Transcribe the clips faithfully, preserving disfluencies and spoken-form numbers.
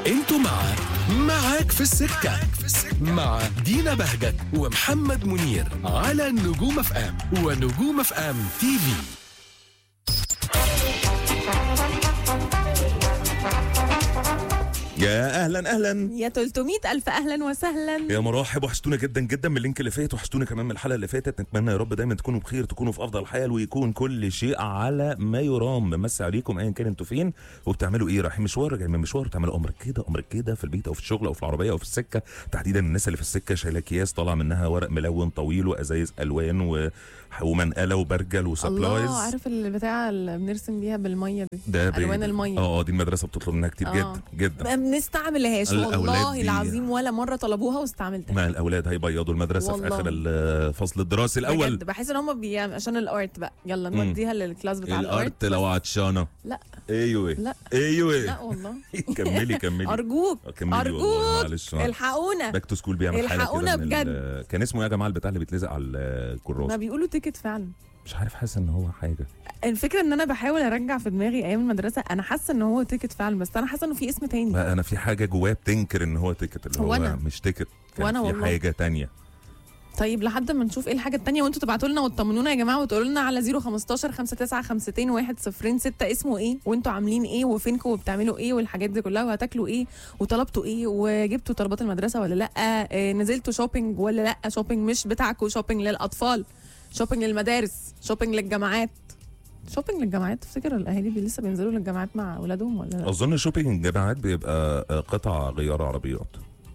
انتوا مع معاك في السكة مع دينا بهجت ومحمد منير على نجوم اف ام ونجوم اف ام تي في. يا اهلا اهلا يا ثلاثمية الف اهلا وسهلا يا مراحب. وحشتونا جدا جدا من اللينك اللي فات، وحشتونا كمان من الحلقه اللي فاتت. نتمنى يا رب دايما تكونوا بخير، تكونوا في افضل حال، ويكون كل شيء على ما يرام. بمسي عليكم ايا كان انتوا فين وبتعملوا ايه، رايحين مشوار جايين من مشوار، تعملوا امرك كده امرك كده في البيت او في الشغل او في العربيه او في السكه. تحديدا الناس اللي في السكه شايله اكياس طالع منها ورق ملون طويل وازايز الوان و... ومنقله وبرجل وسبلايز. الله، عارف البتاع اللي بنرسم بيها بالميه دي، ده الوان الميه. اه دي المدرسه بتطلب منها كتير جدا جدا. ما بنستعملهاش والله العظيم، ولا مره طلبوها واستعملتها. ما الاولاد هيبيضوا المدرسه والله. في اخر الفصل الدراسي الاول بجد بحس ان هم بي... عشان الارت بقى يلا نوديها للكلاس بتاع الارت. الارت لو عطشانه لا ايوه لا ايوه لا والله كملي كملي ارجوك ارجوك الحقونا. باك تو سكول بيعمل حاجه الحقونا بجد. ال... كان اسمه يا جماعه البتاع اللي بيتلزق على الكراسه؟ ما بيقولوا تيكت فعلا. مش عارف، حاسس ان هو حاجه. الفكره ان انا بحاول ارجع في دماغي ايام المدرسه، انا حاسه ان هو تيكت فعلا، بس انا حاسه انه في اسم تاني. انا في حاجه جوايا بتنكر ان هو تيكت، اللي هو, هو أنا. مش تيكت، كان وانا في والله. حاجه تانية. طيب لحد ما نشوف ايه الحاجه التانية، وانتوا تبعتوا لنا وتطمنونا يا جماعه، وتقولوا لنا على صفر خمستاشر خمسة تسعة خمسة واحد صفر ستة اسمه ايه، وانتوا عاملين ايه، وفينكم، وبتعملوا ايه، والحاجات دي كلها، وهتاكلوا ايه، وطلبتوا ايه، وجبتوا طلبات المدرسه ولا لا، آه نزلتوا شوبينج ولا لا، شوبينج مش بتاعكم، شوبينج للاطفال، شوبينج للمدارس، شوبينج للجامعات. شوبينج للجامعات، تفتكر الاهالي بي لسه بينزلوا للجامعات مع اولادهم ولا لا؟ اظن شوبينج الجامعات بيبقى قطع غيار عربيات.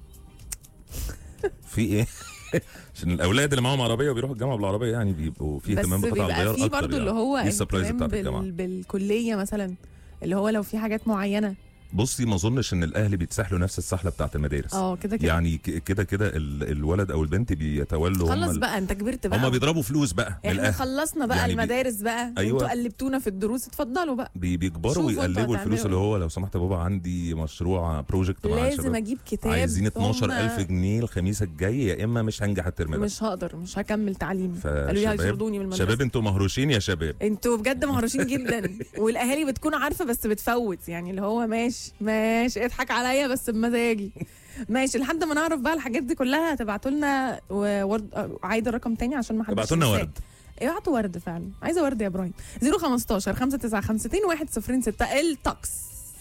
في ايه؟ عشان الاولاد اللي معاهم عربيه وبيروحوا الجامعه بالعربيه يعني بيبقوا في اهتمام بقطع الغيار اكتر. بس بيبقى في برضه اللي هو اهتمام بال... بالكليه مثلا، اللي هو لو في حاجات معينه. بصي ما اظنش ان الاهل بيتسحلوا نفس السحله بتاعت المدارس. اه كده كده يعني كده كده الولد او البنت بيتولوا. خلص بقى انت كبرت بقى، هم بيضربوا فلوس بقى. احنا خلصنا بقى يعني المدارس بقى. أيوة. انتوا قلبتونا في الدروس، اتفضلوا بقى. بي بيكبروا ويقلبوا الفلوس، اللي هو لو سمحت يا بابا عندي مشروع بروجكت مع لازم الشباب، اجيب كتاب، عايزين اتناشر الف جنيه الخميس الجاي، يا اما مش هنجح الترم ده، مش هقدر، مش هكمل تعليمي. قالوا لي هيطردوني من المدرسه. شباب انتوا مهروشين يا شباب، انتوا بجد مهروشين جدا. والاهالي بتكون عارفه بس بتفوت، يعني اللي هو ماشي ماشي اضحك عليا بس بمزاجي. ماشي لحد ما نعرف بقى الحاجات دي كلها. هتبعتوا لنا ورد، عايده الرقم تاني عشان ما حدش ابعتوا لنا ورد. ابعتوا ورد فعلا، عايزه ورد يا ابراهيم. صفر خمستاشر خمسة تسعة خمسة واحد صفر ستة. الطقس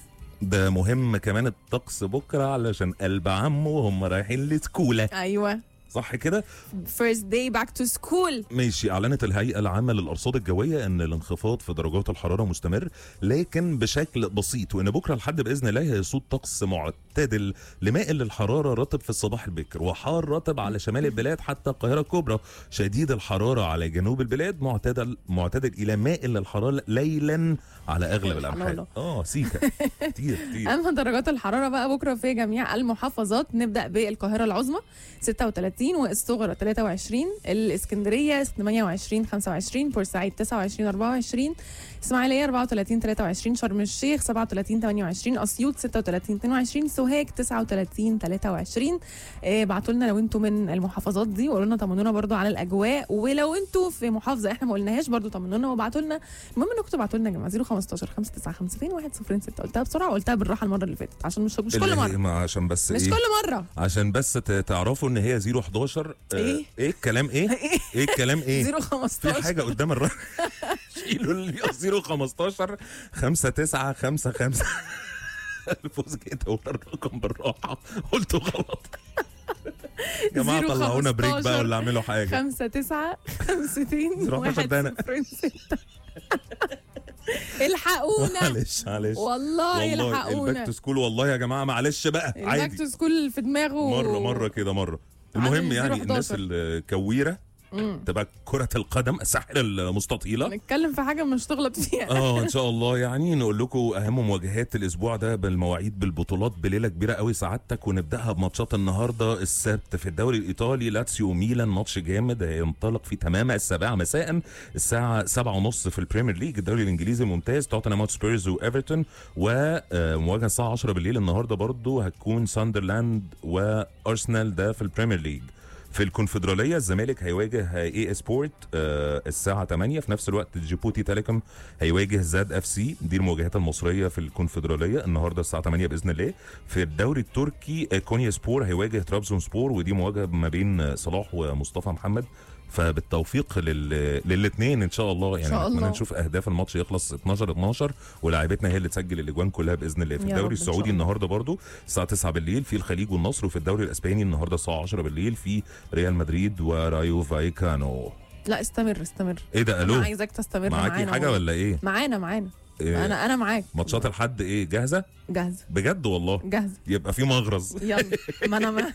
ده مهم كمان، الطقس بكره علشان قلب عمه وهم رايحين لسكوله. ايوه صح كده؟ first day back to school. ماشي. اعلنت الهيئه العامه للارصاد الجويه ان الانخفاض في درجات الحراره مستمر، لكن بشكل بسيط، وان بكره الحد باذن الله هيسود طقس معتدل لمائل للحراره، رطب في الصباح البكر، وحار رطب على شمال البلاد حتى القاهره الكبرى، شديد الحراره على جنوب البلاد، معتدل معتدل الى مائل للحراره ليلا على اغلب الانحاء. اه سيكا كتير كتير. اما درجات الحراره بقى بكره في جميع المحافظات، نبدا بالقاهره العظمى ستة وثلاثين، والصغرى ثلاثة وعشرين، الاسكندريه ثمانية وعشرين خمسة وعشرين، بورسعيد تسعة وعشرين أربعة وعشرين، اسماعيليه أربعة وثلاثين ثلاثة وعشرين، شرم الشيخ سبعة وثلاثين ثمانية وعشرين، اسيوط ستة وثلاثين اثنين وعشرين، سوهاج تسعة وثلاثين ثلاثة وعشرين. ابعتوا لنا لو انتم من المحافظات دي، وقولوا لنا طمنونا برضو على الاجواء، ولو انتم في محافظه احنا ما قلناهاش برضو طمنونا وابعتوا لنا. المهم انكم تبعتوا لنا يا جماعه. صفر خمستاشر خمسة تسعة خمسة واحد صفر ستة. قلتها بسرعه وقلتها بالراحه المره اللي فاتت عشان مش مش كل مره، عشان بس مش إيه؟ كل مره عشان بس تعرفوا ان هي صفر حداشر. ايه ايه الكلام ايه ايه الكلام ايه صفر خمستاشر في حاجه قدام الراجل. شيلوا لي صفر خمستاشر خمسة تسعة خمسة خمسة. الفوز جه دور الرقم بالراحه، قلته غلط. يا جماعه طلعونا بريك بقى ولا اعملوا حاجه. خمسة تسعة خمسة واحد صفر ستة. الحقونا معلش معلش والله الحقونا. الباك تو سكول والله يا جماعه معلش بقى عادي. الباك تو سكول في دماغه مره مره كده مره. المهم يعني الناس الكويره تبقى كرة القدم الساحرة المستطيلة، نتكلم في حاجة مش تغلط فيها. اه ان شاء الله. يعني نقول لكم اهم مواجهات الاسبوع ده بالمواعيد بالبطولات بليلة كبيرة قوي سعادتك، ونبداها بماتشات النهارده السبت في الدوري الايطالي. لاتسيو ميلان ماتش جامد هينطلق في تمام السابعة مساء، الساعة سبعة ونص في البريمير ليج الدوري الانجليزي الممتاز، توتنهام سبيرز وايفرتون. ومواجهة الساعة عشرة بالليل النهارده برضو هتكون ساندرلاند وارسنال، ده في البريمير ليج. في الكونفدراليه الزمالك هيواجه اي سبورت آه الساعه تمانية. في نفس الوقت جيبوتي تيليكوم هيواجه زاد اف سي. دي المواجهات المصريه في الكونفدراليه النهارده الساعه تمانية باذن الله. في الدوري التركي آه كونيا سبور هيواجه ترابزون سبور، ودي مواجهه ما بين صلاح ومصطفى محمد. فبالتوفيق لل... للاثنين ان شاء الله. يعني اتمنى نشوف اهداف الماتش يخلص اتناشر اتناشر ولاعيبتنا هي اللي تسجل الاجوان كلها باذن الله. في الدوري السعودي النهارده برضو الساعه تسعة بالليل في الخليج والنصر، وفي الدوري الاسباني النهارده الساعه عشرة بالليل في ريال مدريد ورايو فايكانو. لا استمر استمر. ايه ده الو؟ انا عايزاك تستمر معانا. معاكي حاجه ولا ايه؟ معانا معانا إيه؟ انا انا معاك. ماتشات الحد ايه جاهزه؟ جاهزه بجد والله؟ جاهزه. يبقى في مغرز. يلا ما انا ما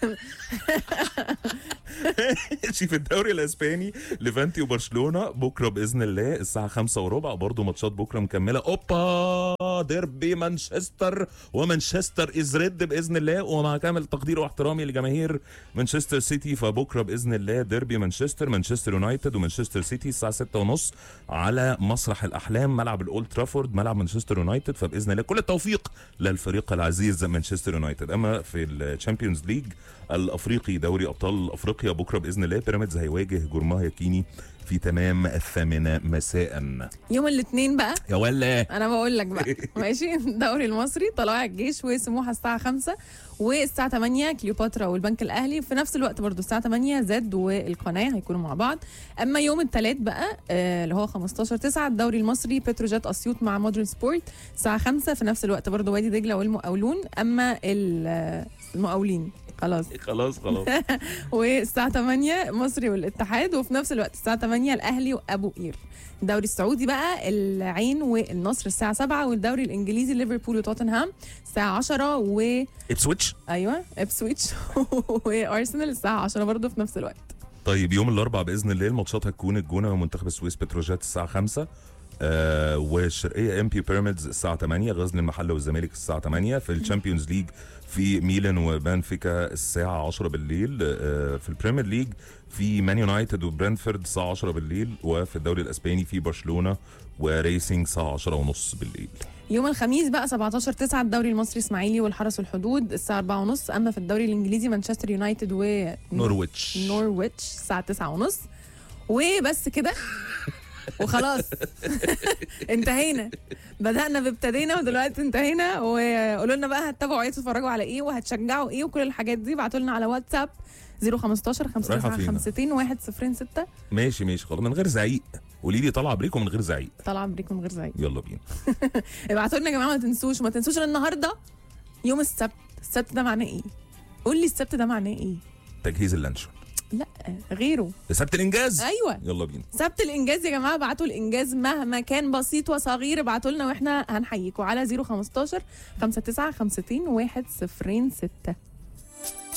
في الدوري الاسباني ليفانتي وبرشلونه بكره باذن الله الساعه خمسة وربع. برضو ماتشات بكره مكمله. اوبا ديربي مانشستر ومانشستر از ريد باذن الله، ومع كامل تقدير واحترامي لجماهير مانشستر سيتي فبكره باذن الله ديربي مانشستر مانشستر يونايتد ومانشستر سيتي الساعه ستة ونص على مسرح الاحلام ملعب الاولد ترافورد ملعب مانشستر يونايتد. فباذن الله كل التوفيق للفريق العزيز مانشستر يونايتد. اما في الشامبيونز ليج الافريقي دوري ابطال افريقيا بكره باذن الله بيراميدز هيواجه جورماه يكيني في تمام الثامنة مساء. يوم الاثنين بقى يا ولا انا بقول لك بقى ماشي. الدوري المصري طلائع الجيش وسموحه الساعه خمسة، والساعه تمانية كليوباترا والبنك الاهلي. في نفس الوقت برضو الساعه تمانية زد والقناه هيكونوا مع بعض. اما يوم الثلاث بقى آه اللي هو خمستاشر تسعة الدوري المصري بتروجيت اسيوط مع مودرن سبورت الساعه خمسة. في نفس الوقت برضو وادي دجله والمقاولون. اما المقاولين خلاص خلاص خلاص والساعه تمانية مصري والاتحاد. وفي نفس الوقت الساعه تمانية الاهلي وابو قير. الدوري السعودي بقى العين والنصر الساعه سبعة، والدوري الانجليزي ليفربول وتوتنهام الساعه عشرة و ابسويتش ايوه ابسويتش وارسنال الساعه عشرة برضه في نفس الوقت. طيب يوم الاربعاء باذن الله الماتشات هتكون الجونه ومنتخب السويس بتروجيت الساعه خمسة، آه والشرقيه ام بي بيراميدز الساعه تمانية، غزل المحله والزمالك الساعه تمانية. في الشامبيونز ليج في ميلان وبنفيكا الساعه عشرة بالليل. آه في البريمير ليج في مان يونايتد وبرنتفورد الساعه عشرة بالليل. وفي الدوري الاسباني في برشلونه وريسينج الساعه عشرة ونص بالليل. يوم الخميس بقى سبعتاشر تسعة الدوري المصري اسماعيلي والحرس والحدود الساعه أربعة ونص. اما في الدوري الانجليزي مانشستر يونايتد و نورويتش نورويتش الساعه تسعة ونص. وبس كده وخلاص انتهينا. بدأنا بابتدينا ودلوقتي انتهينا. وقولوا لنا بقى هتتابعوا ايه، تتفرجوا على ايه، وهتشجعوا ايه، وكل الحاجات دي ابعتوا لنا على واتساب صفر خمستاشر خمسة تسعة خمسة واحد صفر ستة. ماشي ماشي خلاص من غير زعيق. قولي لي طالعه بريكو من غير زعيق. طالعه بريكو من غير زعيق. يلا بينا. ابعتوا لنا يا جماعه، ما تنسوش ما تنسوش ان النهارده يوم السبت. السبت ده معناه ايه؟ قول لي السبت ده معناه ايه؟ تجهيز اللانشون. لا غيره. سبت الانجاز. ايوه يلا بينا. سبت الانجاز يا جماعه. ابعتوا الانجاز مهما كان بسيط وصغير، ابعتوا لنا واحنا هنحييكم على صفر خمستاشر خمسة تسعة خمسة واحد صفر ستة.